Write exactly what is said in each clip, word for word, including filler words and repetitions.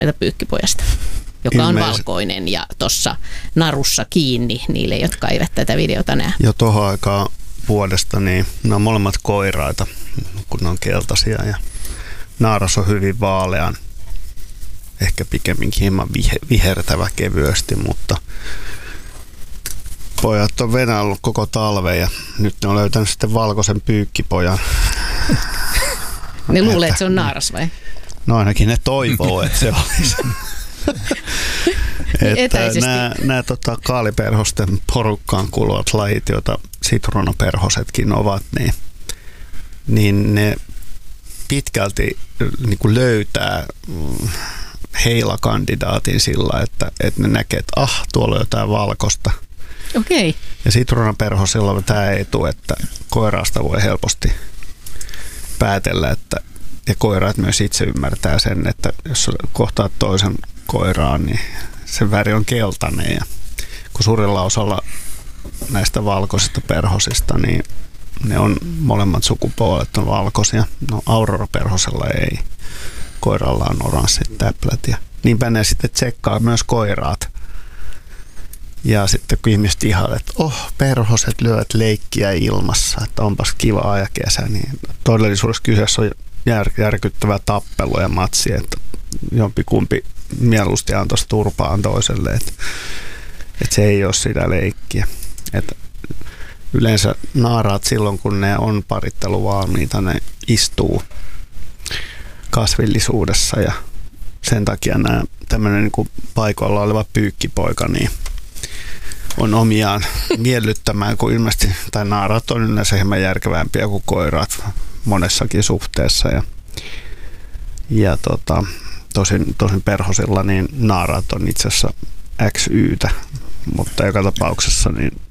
pyykkipojasta, joka on Ilmeisesti valkoinen ja tuossa narussa kiinni niille, jotka eivät tätä videota näe. Jo tuohon aikaan vuodesta, niin ne on molemmat koiraita, kun ne on keltaisia ja naaras on hyvin vaalean, ehkä pikemminkin hieman vihertävä kevyesti, mutta pojat on venäillyt koko talven ja nyt ne on löytänyt sitten valkoisen pyykkipojan. Ne luulee, että se on naaras vai? No ainakin ne toivoo, että se olisi. Että nämä, nämä tota, kaaliperhosten porukkaan kuuluvat lajit, joita sitruunaperhosetkin ovat, niin, niin ne pitkälti niin kuin löytää heilakandidaatin sillä, että, että ne näkee, että ah, tuolla on jotain valkoista. Okei. Ja sitruunaperhosilla on tämä etu, että koiraasta voi helposti päätellä, että ja koiraat myös itse ymmärtää sen, että jos kohtaat toisen koiraan, niin sen väri on keltainen. Ja kun suurella osalla näistä valkoisista perhosista, niin ne on molemmat sukupuolet on valkoisia. No Aurora-perhosella ei. Koiralla on oranssit täplät. Ja niinpä ne sitten tsekkaa myös koiraat. Ja sitten kun ihmiset ihailee, että oh, perhoset lyövät leikkiä ilmassa, että onpas kivaa ja kesä, niin todellisuudessa kyseessä on jär, järkyttävä tappelu ja matsi, että jompikumpi mieluusti antaisi turpaan toiselle, että, että se ei ole sitä leikkiä. Että yleensä naaraat silloin, kun ne on paritteluvalmiita, ne istuu kasvillisuudessa ja sen takia nämä tämmöinen niin kuin paikoilla oleva pyykkipoika niin on omiaan miellyttämään, kun ilmeisesti, tai naarat on yleensä hieman järkevämpiä kuin koirat monessakin suhteessa. Ja, ja tota, tosin, tosin perhosilla niin naarat on itse asiassa X Y:tä, mutta joka tapauksessa niin,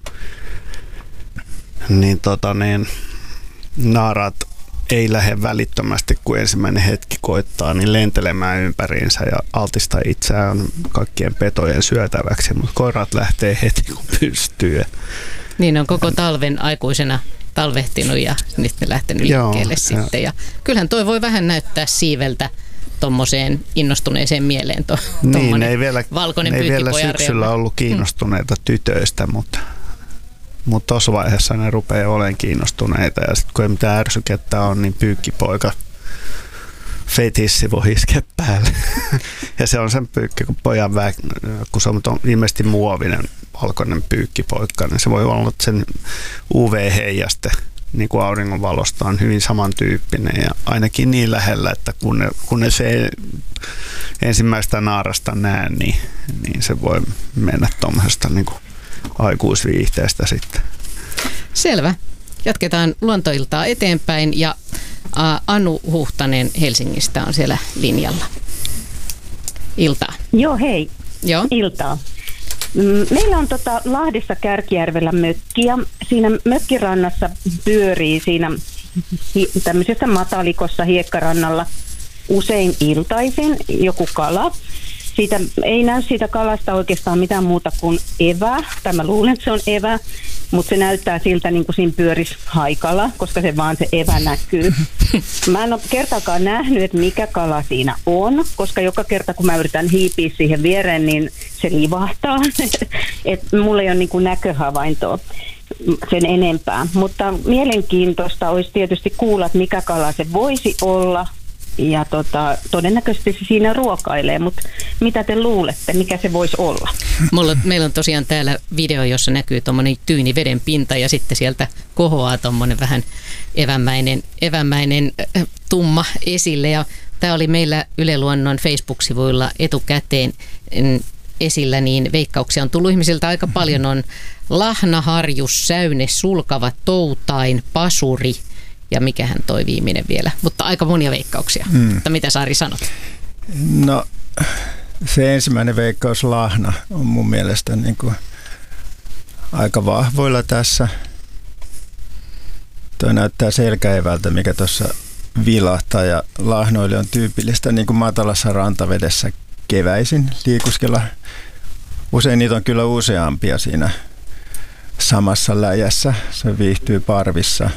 niin, tota, niin naarat ei lähde välittömästi, kun ensimmäinen hetki koittaa, niin lentelemään ympäriinsä ja altistaa itseään kaikkien petojen syötäväksi, mutta koirat lähtee heti, kun pystyy. Niin on koko talven aikuisena talvehtinut ja nyt ne lähtenyt liikkeelle Joo, sitten. Ja kyllähän toi voi vähän näyttää siiveltä tuommoiseen innostuneeseen mieleen. To, niin, ei vielä, valkoinen ei vielä syksyllä ollut kiinnostuneita mm. tytöistä, mutta Mutta tuossa vaiheessa ne rupeaa olemaan kiinnostuneita ja sitten kun ei mitään ärsykettä on, niin pyykkipoika fetissi voi iskeä päälle. Ja se on sen pyykki, kun pojan vä... kun se on ilmeisesti muovinen valkoinen pyykkipoika, niin se voi olla sen U V-heijaste niin kuin auringonvalosta on hyvin samantyyppinen ja ainakin niin lähellä, että kun ne, kun ne se ensimmäistä naarasta näe, niin, niin se voi mennä tuommoisesta niin kuin aikuisviihteestä sitten. Selvä. Jatketaan luontoiltaa eteenpäin ja Anu Huhtanen Helsingistä on siellä linjalla. Iltaa. Joo, hei. Joo. Iltaa. Meillä on tota Lahdessa Kärkijärvellä mökki ja siinä mökkirannassa pyörii siinä tämmöisessä matalikossa hiekkarannalla usein iltaisin joku kala. Siitä ei näy siitä kalasta oikeastaan mitään muuta kuin evä, tai mä luulen, että se on evä, mutta se näyttää siltä niin kuin siinä pyörisi haikala, koska se vaan se evä näkyy. Mä en ole kertaakaan nähnyt, että mikä kala siinä on, koska joka kerta kun mä yritän hiipiä siihen viereen, niin se livahtaa. Että mulla ei ole niin kuin näköhavaintoa sen enempää, mutta mielenkiintoista olisi tietysti kuulla, että mikä kala se voisi olla. Ja tota, todennäköisesti se siinä ruokailee, mutta mitä te luulette, mikä se voisi olla? Mulla, meillä on tosiaan täällä video, jossa näkyy tuommoinen tyyni veden pinta ja sitten sieltä kohoaa tuommoinen vähän evämäinen, evämäinen äh, tumma esille. Ja tämä oli meillä Yle Luonnon Facebook-sivuilla etukäteen äh, esillä, niin veikkauksia on tullut ihmisiltä aika paljon. On lahna, harjus, säyne, sulkava, toutain, pasuri. Ja mikähän toi viimeinen vielä, mutta aika monia veikkauksia. Mm. Mutta mitä Saari sanot? No se ensimmäinen veikkaus lahna on mun mielestä niin kuin aika vahvoilla tässä. Tuo näyttää selkäevältä, mikä tuossa vilahtaa ja lahnoille on tyypillistä niin kuin matalassa rantavedessä keväisin liikuskella. Usein niitä on kyllä useampia siinä samassa läjässä. Se viihtyy parvissa.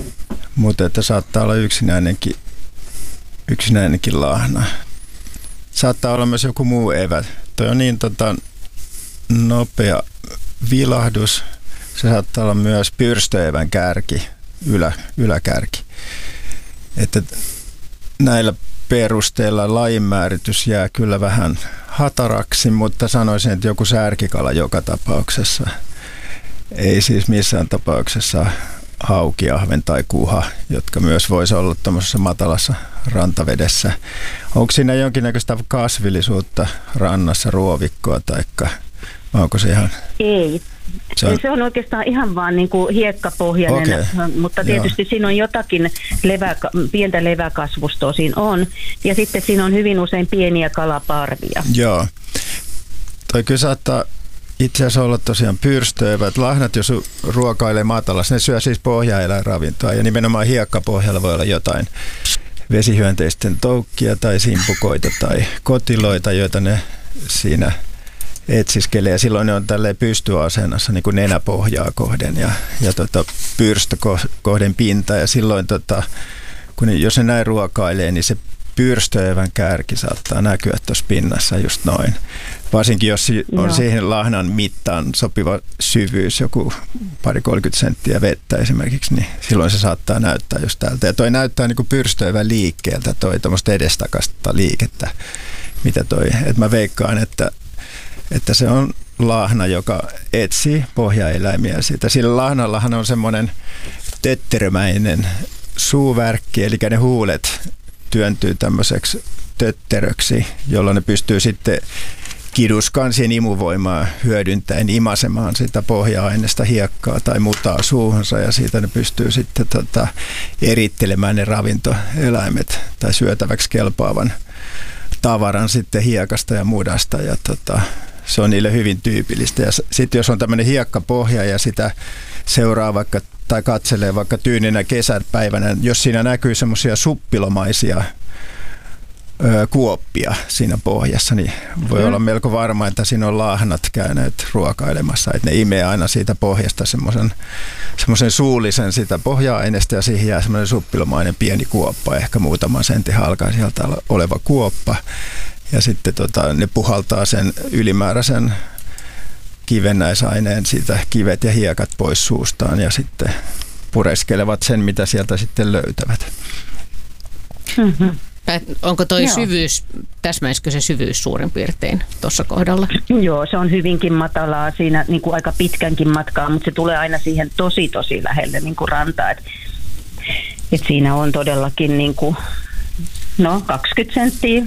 Mutta että saattaa olla yksinäinenkin, yksinäinenkin lahna. saattaa olla myös joku muu evä. Toi on niin tota, nopea vilahdus. Se saattaa olla myös pyrstöevän kärki, ylä, yläkärki. Että näillä perusteella lajinmääritys jää kyllä vähän hataraksi, mutta sanoisin, että joku särkikala joka tapauksessa. Ei siis missään tapauksessa hauki, ahven tai kuha, jotka myös voisi olla tuommoisessa matalassa rantavedessä. Onko siinä jonkinnäköistä kasvillisuutta rannassa, ruovikkoa, taikka onko se ihan... Ei. Se on, se on oikeastaan ihan vaan niin kuin hiekkapohjainen, okay. Mutta tietysti Joo. siinä on jotakin levä, pientä leväkasvustoa siinä on. Ja sitten siinä on hyvin usein pieniä kalaparvia. Joo. Toi kyllä saattaa itse asiassa olla tosiaan pyrstöevät. Lahnat, jos ruokailee matalassa, ne syö siis pohjaeläinravintoa. Ja nimenomaan hiekkapohjalla voi olla jotain vesihyönteisten toukkia tai simpukoita tai kotiloita, joita ne siinä etsiskelee, ja silloin ne on tälleen pystyasennassa niin kuin nenäpohjaa kohden ja, ja tota, pyrstö kohden pinta, ja silloin tota, kun, jos ne näin ruokailee, niin se pyrstöevän kärki saattaa näkyä tuossa pinnassa just noin. Varsinkin jos on Joo. siihen lahnan mittaan sopiva syvyys, joku pari kolmekymmentä senttiä vettä esimerkiksi, niin silloin se saattaa näyttää just täältä. Ja toi näyttää niin kuin pyrstöevän liikkeeltä, toi tuommoista edestakasta liikettä, mitä toi, että mä veikkaan, että että se on lahna, joka etsii pohjaeläimiä siitä. Sillä lahnallahan on semmoinen tötterömäinen suuvärkki, eli ne huulet työntyy tämmöiseksi tötteröksi, jolloin ne pystyy sitten kiduskansien imuvoimaa hyödyntäen imasemaan sitä pohja-aineesta hiekkaa tai mutaa suuhunsa, ja siitä ne pystyy sitten tota, erittelemään ne ravintoeläimet tai syötäväksi kelpaavan tavaran sitten hiekasta ja mudasta, ja tota, se on niille hyvin tyypillistä. Ja sitten jos on tämmöinen hiekkapohja ja sitä seuraa vaikka tai katselee vaikka tyyninä kesäpäivänä, jos siinä näkyy semmoisia suppilomaisia ö, kuoppia siinä pohjassa, niin voi mm. olla melko varma, että siinä on lahnat käyneet ruokailemassa. Että ne imee aina siitä pohjasta semmoisen semmoisen suullisen sitä pohja-aineesta, ja siihen jää semmoinen suppilomainen pieni kuoppa, ehkä muutaman sentin halkaa sieltä oleva kuoppa. Ja sitten tota, ne puhaltaa sen ylimääräisen kivennäisaineen, siitä kivet ja hiekat pois suustaan, ja sitten pureskelevat sen, mitä sieltä sitten löytävät. Mm-hmm. Onko toi Joo. syvyys, täsmäisikö se syvyys suurin piirtein tuossa kohdalla? Joo, se on hyvinkin matalaa siinä niin kuin aika pitkänkin matkaa, mutta se tulee aina siihen tosi tosi lähelle niin kuin rantaa. Et, et siinä on todellakin niin kuin, no kaksikymmentä senttiä,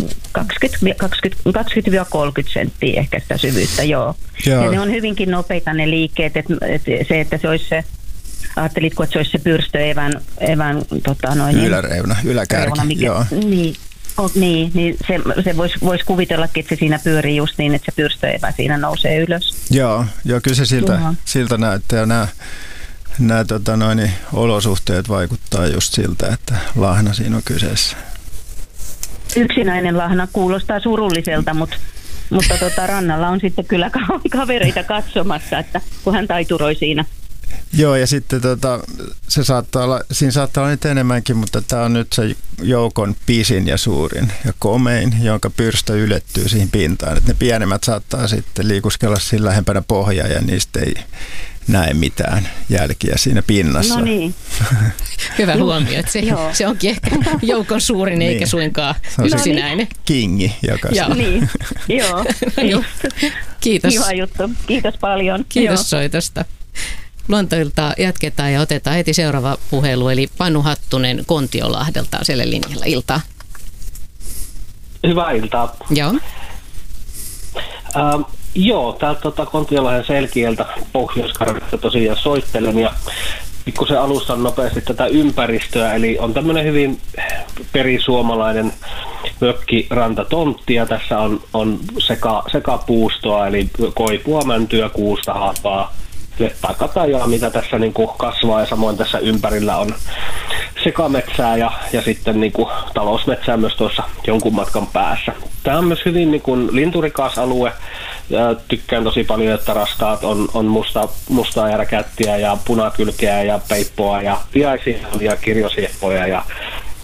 kaksikymmentä kolmekymmentä senttiä ehkä sitä syvyyttä, joo. joo. Ja ne on hyvinkin nopeita ne liikkeet, että et se, että se olisi se, ajattelitko, että se olisi se pyrstöevän evän, tota, noin, yläreuna, yläkärki, reuna, mikä, joo. Niin, oh, niin, niin se, se voisi vois kuvitellakin, että se siinä pyörii just niin, että se pyrstöevä siinä nousee ylös. Joo, joo kyllä se siltä, siltä näyttää. Nämä, nämä tota, noin, olosuhteet vaikuttaa just siltä, että lahna siinä on kyseessä. Yksinäinen lahna kuulostaa surulliselta, mutta, mutta tota, rannalla on sitten kyllä kavereita katsomassa, että kun hän taituroi siinä. Joo, ja sitten tota, se saattaa olla, siinä saattaa olla nyt enemmänkin, mutta tämä on nyt se joukon pisin ja suurin ja komein, jonka pyrstö ylettyy siihen pintaan. Et ne pienemmät saattaa sitten liikuskella siinä lähempänä pohjaa, ja niistä ei näe mitään jälkiä siinä pinnassa. No niin. Hyvä huomio, että se, se onkin ehkä joukon suurin eikä niin. suinkaan yksinäinen. Kingi, joka Joo. Niin, joo. Just. Kiitos. Hyvä juttu. Kiitos paljon. Kiitos joo. soitosta. Luontoiltaa jatketaan ja otetaan heti seuraava puhelu, eli Panu Hattunen Kontiolahdelta on siellä linjalla. Iltaa. Hyvää iltaa. Joo. Ähm, joo, täältä tuota, Kontiolahden Selkieltä Pohjois-Karjalasta tosiaan soittelen, ja pikkusen alustan nopeasti tätä ympäristöä, eli on tämmöinen hyvin perisuomalainen mökkirantatonttia. Ja tässä on, on seka, sekapuustoa, eli koipua, mäntyä, kuusta, hapaa, katajaa, mitä tässä niin kuin kasvaa, ja samoin tässä ympärillä on sekametsää ja, ja sitten niin kuin talousmetsää myös tuossa jonkun matkan päässä. Tämä on myös hyvin niin kuin linturikas alue, ja tykkään tosi paljon, että rastaat on, on musta, mustaa järkättiä ja punakylkeä ja peippoa ja viaisia ja kirjosieppoja ja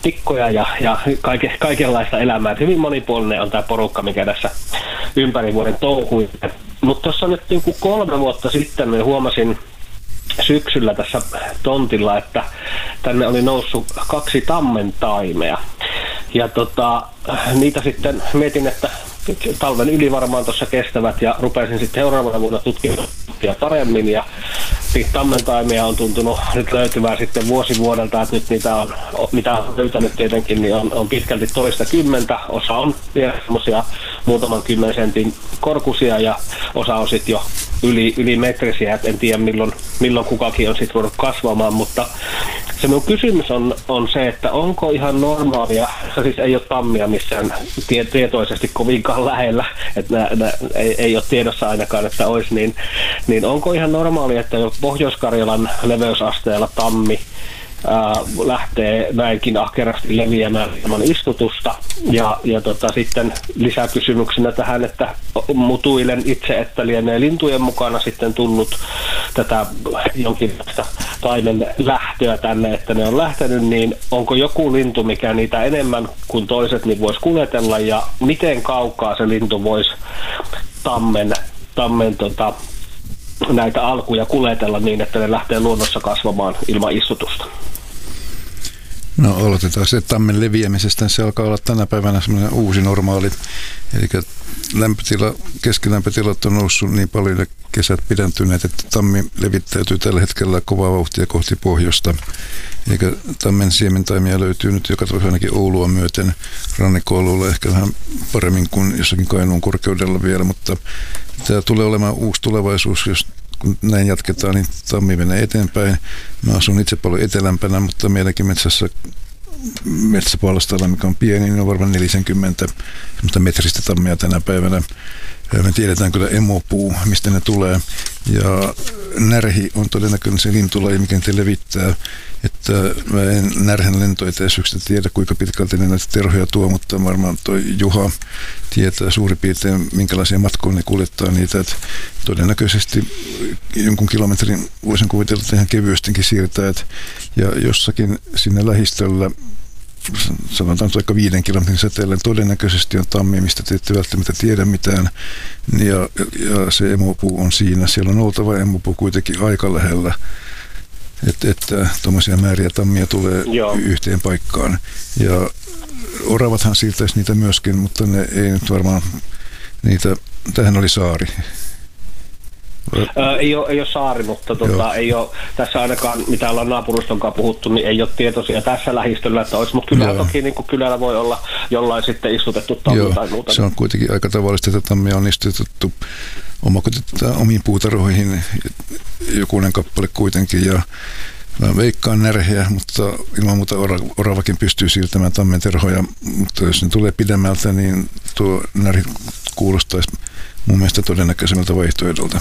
tikkoja ja, ja kaike, kaikenlaista elämää. Hyvin monipuolinen on tämä porukka, mikä tässä ympäri vuoden touhui. Mutta tuossa nyt niin kuin kolme vuotta sitten niin huomasin syksyllä tässä tontilla, että tänne oli noussut kaksi tammentaimea. Ja tota, niitä sitten mietin, että talven yli varmaan tuossa kestävät ja rupesin sitten seuraavana vuonna tutkimaan paremmin ja tammentaimia on tuntunut nyt löytyvään sitten vuosi vuodelta, että nyt niitä on, mitä on löytänyt tietenkin, niin on, on pitkälti toista kymmentä, osa on vielä semmoisia muutaman kymmenen sentin korkuisia ja osa on sitten jo yli, yli metrisiä, että en tiedä milloin, milloin kukakin on sitten voinut kasvamaan, mutta se minun kysymys on, on se, että onko ihan normaalia, se siis ei ole tammia missään tie, tietoisesti kovinkaan lähellä, että nää, nää, ei, ei ole tiedossa ainakaan, että olisi, niin, niin onko ihan normaalia, että jo Pohjois-Karjalan leveysasteella tammi ää, lähtee näinkin ahkerasti leviämään ilman istutusta. Ja, ja tota, sitten lisäkysymyksenä tähän, että mutuilen itse, että lienee lintujen mukana sitten tullut tätä jonkinlaista taimen lähtöä tänne, että ne on lähtenyt, niin onko joku lintu, mikä niitä enemmän kuin toiset, niin voisi kuljetella ja miten kaukaa se lintu voisi tammen, tammen tota, näitä alkuja kuljetella niin, että ne lähtee luonnossa kasvamaan ilman istutusta? No aloitetaan se tammen leviämisestä. Se alkaa olla tänä päivänä semmoinen uusi normaali. Eli lämpötila, keskilämpötilat on noussut niin paljon ja kesät pidentyneet, että tammi levittäytyy tällä hetkellä kovaa vauhtia kohti pohjoista. Eli tammen siementaimia löytyy nyt joka toisessa ainakin Oulua myöten, rannikkoalueella ehkä vähän paremmin kuin jossakin Kainuun korkeudella vielä, mutta tämä tulee olemaan uusi tulevaisuus, jos kun näin jatketaan, niin tammi menee eteenpäin. Mä asun itse paljon etelämpänä, mutta meilläkin metsässä metsäpalstalla, mikä on pieni, niin on varmaan neljäkymmentä semmoista metristä tammia tänä päivänä. Me tiedetään kyllä emopuu, mistä ne tulee. Ja närhi on todennäköisesti se lintulaji, mikä niitä levittää. Että mä en närhän lentoetäisyyksistä tiedä, kuinka pitkälti ne näitä terhoja tuo, mutta varmaan toi Juha tietää suurin piirtein, minkälaisia matkoja ne kuljettaa niitä. Että todennäköisesti jonkun kilometrin voisin kuvitella, että ihan kevyestikin siirtää. Että ja jossakin siinä lähistöllä, sanotaan vaikka viiden kilometrin säteellä, todennäköisesti on tammi, mistä te ette välttämättä tiedä mitään. Ja, ja se emopuu on siinä. Siellä on oltava emopuu kuitenkin aika lähellä. Että, että tuommoisia määriä tammia tulee Joo. yhteen paikkaan. Ja oravathan siirtäisi niitä myöskin, mutta ne ei nyt varmaan niitä, tähän oli saari. Öö, ei, ole, ei ole saari, mutta tuota, ei ole, tässä ainakaan, mitä ollaan naapuruston kanssa puhuttu, niin ei ole tietoisia tässä lähistöllä, että olisi, mutta kyllähän toki niin kuin kylällä voi olla jollain sitten istutettu tammi tai muuta. Se on kuitenkin aika tavallista, että tammia on istutettu omakotitaan omiin puutarhoihin, jokunen kappale kuitenkin, ja mä veikkaan närheä, mutta ilman muuta oravakin pystyy siirtämään tammen terhoja, mutta jos ne tulee pidemmältä, niin tuo närhi kuulostaisi mun mielestä todennäköisemmältä vaihtoehdolta.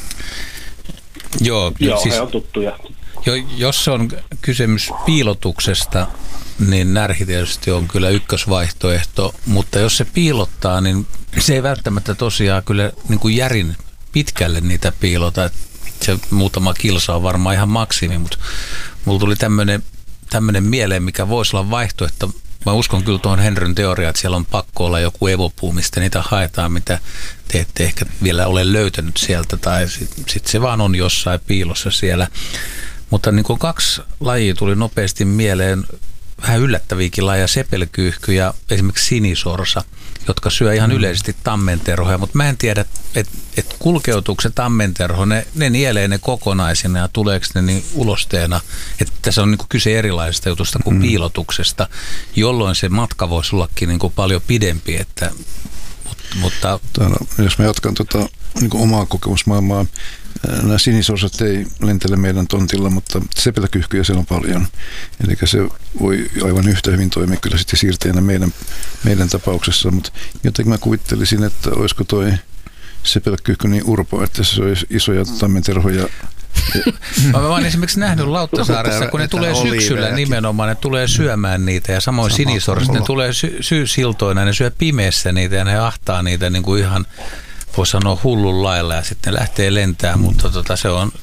Joo, Joo siis, he on tuttuja. Jo, jos on kysymys piilotuksesta, niin närhi tietysti on kyllä ykkösvaihtoehto, mutta jos se piilottaa, niin se ei välttämättä tosiaan kyllä niin kuin järin pitkälle niitä piilota. Se muutama kilsa on varmaan ihan maksimi, mutta mulla tuli tämmöinen tämmöinen mieleen, mikä voisi olla vaihtoehto. Mä uskon kyllä tuohon Henryn teoriaan, että siellä on pakko olla joku evopuu, mistä niitä haetaan, mitä te ette ehkä vielä ole löytänyt sieltä, tai sitten sit se vaan on jossain piilossa siellä. Mutta niin kuin kaksi lajia tuli nopeasti mieleen, vähän yllättäviäkin lajeja, sepelkyyhky ja esimerkiksi sinisorsa, jotka syö ihan yleisesti tammenterhoja, mutta mä en tiedä, että et kulkeutuuko se tammenterho, ne, ne nielee ne kokonaisina ja tuleeko ne niin ulosteena, että tässä on niinku kyse erilaisesta jutusta kuin mm. piilotuksesta, jolloin se matka voisi ollakin niinku paljon pidempi, että, mutta... Täällä, jos mä jatkan tota, niinku omaa kokemusmaailmaa, nämä sinisorsat ei lentele meidän tontilla, mutta sepelkyyhkyjä siellä on paljon. Eli se voi aivan yhtä hyvin toimia kyllä sitten siirteenä meidän, meidän tapauksessa, mutta jotenkin mä kuvittelisin, että olisiko toi sepelkyyhky niin urpo, että se olisi isoja tammenterhoja. Mä oon esimerkiksi nähnyt Lauttasaaressa, kun ne tulee syksyllä nimenomaan, ne tulee syömään niitä ja samoin sinisorset, ne tulee sy- syysiltoina, ne syö pimeässä niitä ja ne ahtaa niitä niin kuin ihan, voi sanoa hullun lailla ja sitten lähtee lentää, mutta tota, se on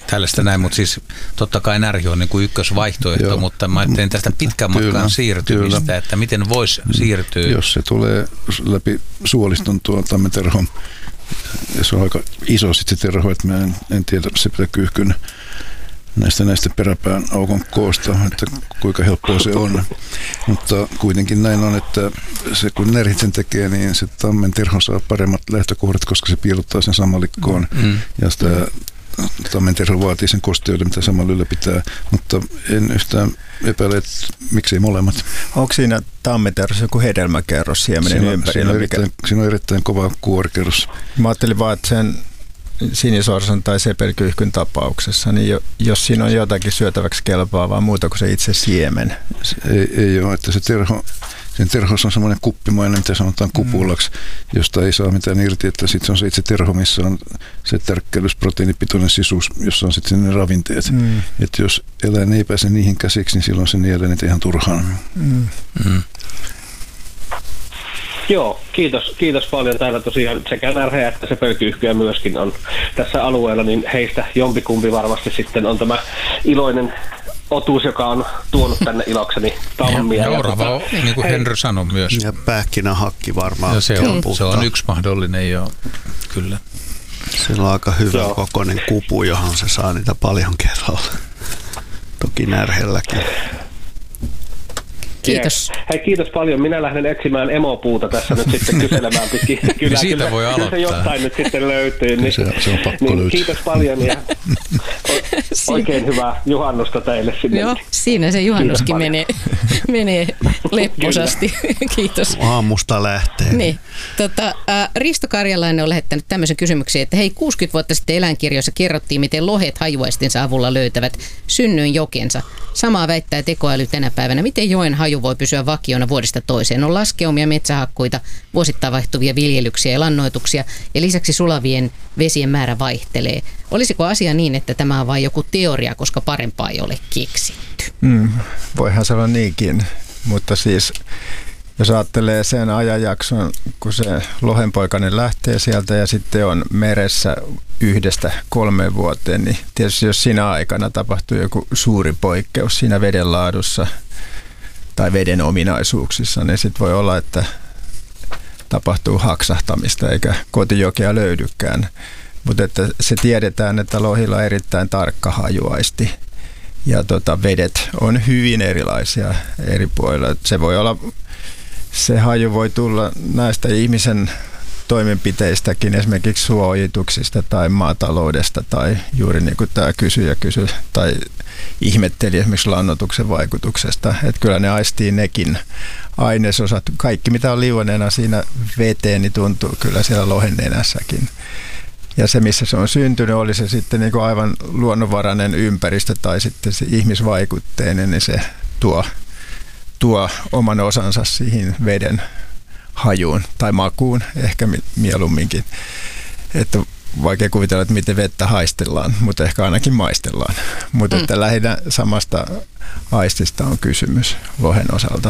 tällaista näin, mutta siis totta kai närhi on niin kuin ykkösvaihtoehto, Joo. mutta mä ajattelin tästä pitkän matkan kyllä, siirtymistä, kyllä. että miten voisi siirtyä. Jos se tulee läpi suoliston tuon tammenterhon, ja se on aika iso sitten se terho, että mä en, en tiedä se pitää kyyhkyn näistä näistä peräpään aukon koosta, että kuinka helppoa se on. Mutta kuitenkin näin on, että se kun närhit sen tekee, niin se tammenterho saa paremmat lähtökohdat, koska se piilottaa sen samalikkoon. Mm. Ja sitä tammenterho vaatii sen kosteuden, mitä samalla ylläpitää. Mutta en yhtään epäile, että miksei molemmat. Onko siinä tammenterhossa joku hedelmäkerros siemenen siinä, ympärillä? Siinä on, erittäin, siinä on erittäin kova kuorikerros. Mä ajattelin vaan, että sen sinisorsan tai sepelkyyhkyn tapauksessa, niin jos siinä on jotakin syötäväksi kelpaavaa muuta kuin se itse siemen. Se ei, ei ole, että se terho, sen terhossa on semmoinen kuppimainen, mitä sanotaan kupulaksi, mm. josta ei saa mitään irti, että sitten on se itse terho, missä on se tärkkelysproteiinipitoinen sisuus, jossa on sitten ne ravinteet. Mm. Että jos eläin ei pääse niihin käsiksi, niin silloin se nielee niitä ihan turhaan. Mm. Mm. Joo, kiitos, kiitos paljon. Täällä tosiaan sekä närhejä että sepelkyyhkyjä myöskin on tässä alueella, niin heistä jompikumpi varmasti sitten on tämä iloinen otus, joka on tuonut tänne ilokseni tammia. Ja orava on, niin kuin Henry sanoi myös. Ja pähkinähakki varmaan. Ja se, on, se on yksi mahdollinen, joo, kyllä. Sillä on aika hyvä joo. kokoinen kupu, johon se saa niitä paljon kerralla. Toki närhelläkin. Kiitos. Hei, kiitos paljon. Minä lähden etsimään emopuuta tässä nyt sitten kyselemään pitkin. Kyllä, siitä kyllä, voi kyllä aloittaa. se jostain nyt sitten löytyy. Niin, se, se on pakko niin, löytyä. Kiitos paljon ja oikein hyvää juhannusta teille sinne. Joo, siinä se juhannuskin menee, menee lepposasti. Kiitos. Aamusta lähtee. Niin. Tota, äh, Risto Karjalainen on lähettänyt tämmöisen kysymyksen, että hei, kuusikymmentä vuotta sitten eläinkirjoissa kerrottiin, miten lohet hajuaistinsa avulla löytävät synnyin jokensa. Samaa väittää tekoäly tänä päivänä. Miten joen haju voi pysyä vakiona vuodesta toiseen? On laskeumia, metsähakkuita, vuosittain vaihtuvia viljelyksiä ja lannoituksia ja lisäksi sulavien vesien määrä vaihtelee. Olisiko asia niin, että tämä on vain joku teoria, koska parempaa ei ole keksitty? Mm, voihan se olla niinkin, mutta siis jos ajattelee sen ajanjakson, kun se lohenpoikainen lähtee sieltä ja sitten on meressä yhdestä kolmeen vuoteen, niin tietysti jos siinä aikana tapahtuu joku suuri poikkeus siinä veden laadussa tai veden ominaisuuksissa, niin sitten voi olla, että tapahtuu haksahtamista eikä kotijokea löydykään. Mutta että se tiedetään, että lohilla on erittäin tarkka hajuaisti ja tota, vedet on hyvin erilaisia eri puolilla. Se voi olla, se haju voi tulla näistä ihmisen toimenpiteistäkin, esimerkiksi suojituksista tai maataloudesta tai juuri niin kuin tämä kysyjä kysyi tai ihmetteli esimerkiksi lannoituksen vaikutuksesta. Että kyllä ne aistii nekin ainesosat. Kaikki mitä on liuoneena siinä veteen, niin tuntuu kyllä siellä lohen nenässäkin. Ja se, missä se on syntynyt, oli se sitten niin kuin aivan luonnonvarainen ympäristö tai sitten se ihmisvaikutteinen, niin se tuo, tuo oman osansa siihen veden hajuun tai makuun ehkä mieluumminkin. Että vaikea kuvitella, että miten vettä haistellaan, mutta ehkä ainakin maistellaan. Mutta mm. että lähinnä samasta aistista on kysymys lohen osalta.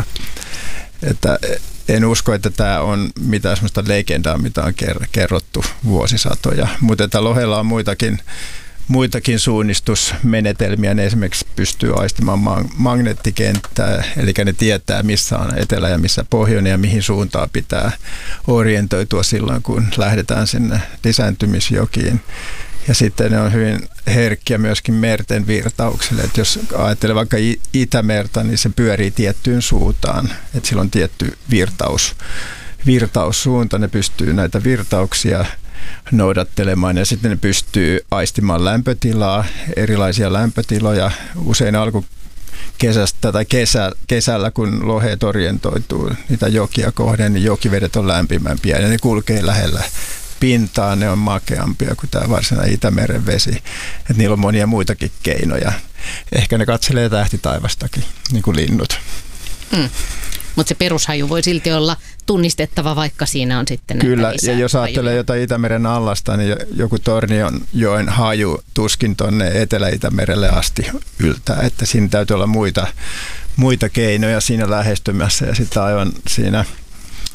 Että en usko, että tämä on mitään sellaista legendaa, mitä on kerrottu vuosisatoja, mutta että lohella on muitakin, muitakin suunnistusmenetelmiä. Ne esimerkiksi pystyy aistimaan magneettikenttää, eli ne tietää, missä on etelä ja missä pohjoinen ja mihin suuntaan pitää orientoitua silloin, kun lähdetään sinne lisääntymisjokiin. Ja sitten ne on hyvin herkkiä myöskin merten virtaukselle. Että jos ajattelee vaikka Itämerta, niin se pyörii tiettyyn suuntaan. Että sillä on tietty virtaus, virtaussuunta. Ne pystyy näitä virtauksia noudattelemaan ja sitten ne pystyy aistimaan lämpötilaa, erilaisia lämpötiloja. Usein alkukesästä tai kesä, kesällä, kun loheet orientoituu niitä jokia kohden, niin jokivedet on lämpimämpiä ja ne kulkee lähellä pintaa, ne on makeampia kuin tämä varsinainen Itämeren vesi. Että niillä on monia muitakin keinoja. Ehkä ne katselee tähtitaivastakin, niin kuin linnut. Mm. Mutta se perushaju voi silti olla tunnistettava, vaikka siinä on sitten kyllä, ja jos ajattelee jotain Itämeren allasta, niin joku Tornionjoen haju tuskin tuonne Etelä-Itämerelle asti yltää. Että siinä täytyy olla muita, muita keinoja siinä lähestymässä ja sitten aivan siinä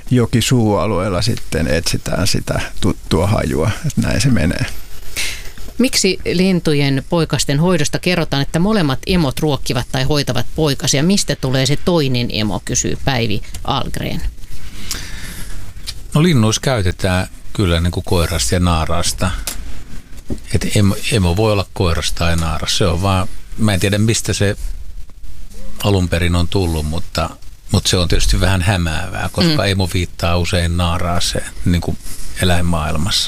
jokisuualueella sitten etsitään sitä tuttua hajua, että näin se menee. Miksi lintujen poikasten hoidosta kerrotaan, että molemmat emot ruokkivat tai hoitavat poikasia? Mistä tulee se toinen emo, kysyy Päivi Algren. No linnuissa käytetään kyllä niin kuin koirasta ja naarasta. Et emo, emo voi olla koirasta tai naaras. Se on vaan, mä en tiedä mistä se alun perin on tullut, mutta, mutta se on tietysti vähän hämäävää, koska mm. emo viittaa usein naaraaseen niin kuin eläinmaailmassa.